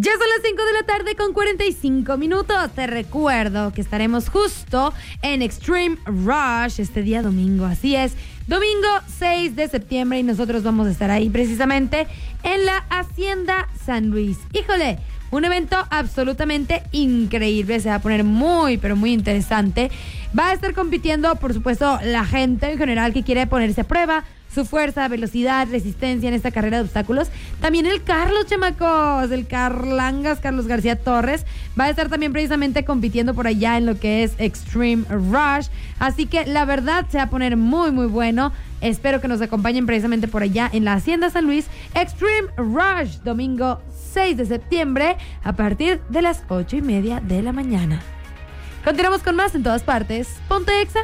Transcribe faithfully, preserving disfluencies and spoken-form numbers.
Ya son las cinco de la tarde con cuarenta y cinco minutos. Te recuerdo que estaremos justo en Extreme Rush este día domingo. Así es, domingo seis de septiembre y nosotros vamos a estar ahí precisamente en la Hacienda San Luis. Híjole, un evento absolutamente increíble. Se va a poner muy, pero muy interesante. Va a estar compitiendo, por supuesto, la gente en general que quiere ponerse a prueba su fuerza, velocidad, resistencia en esta carrera de obstáculos. También el Carlos, chamacos, el Carlangas, Carlos García Torres, va a estar también precisamente compitiendo por allá en lo que es Extreme Rush. Así que la verdad se va a poner muy, muy bueno. Espero que nos acompañen precisamente por allá en la Hacienda San Luis. Extreme Rush, domingo seis de septiembre, a partir de las ocho y media de la mañana. Continuamos con más en todas partes. Ponte Exa.